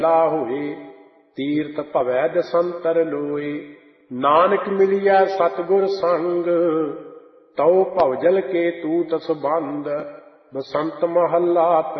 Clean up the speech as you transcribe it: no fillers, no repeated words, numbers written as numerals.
ਲਾ ਹੋਏ, ਤੀਰਥ ਭਵੈ ਦਸੰਤਰ ਲੋਏ। ਨਾਨਕ ਮਿਲਿਆ ਸਤਿਗੁਰ ਸੰਗ, ਤਉ ਭਵਜਲ ਕੇ ਤੂਤ ਸੰਬੰਧ। ਬਸੰਤ ਮਹੱਲਾ